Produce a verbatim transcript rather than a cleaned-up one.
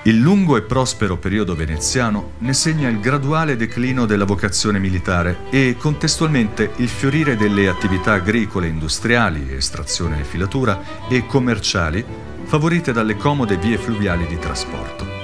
Il lungo e prospero periodo veneziano ne segna il graduale declino della vocazione militare e contestualmente il fiorire delle attività agricole, industriali, estrazione e filatura e commerciali, favorite dalle comode vie fluviali di trasporto.